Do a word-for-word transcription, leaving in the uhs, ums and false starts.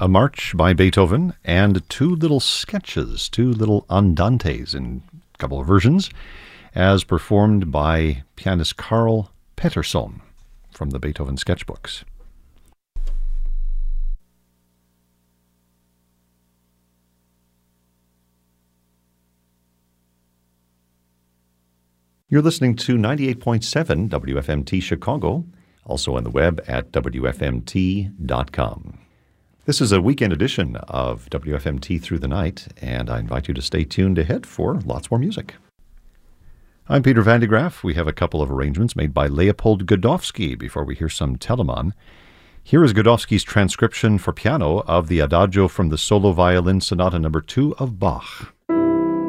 a march by Beethoven, and two little sketches, two little andantes in a couple of versions, as performed by pianist Carl Pettersson from the Beethoven sketchbooks. You're listening to ninety-eight point seven W F M T Chicago, also on the web at W F M T dot com. This is a weekend edition of W F M T Through the Night, and I invite you to stay tuned ahead for lots more music. I'm Peter Van de Graaff. We have a couple of arrangements made by Leopold Godowsky before we hear some Telemann. Here is Godowsky's transcription for piano of the Adagio from the Solo Violin Sonata number two of Bach.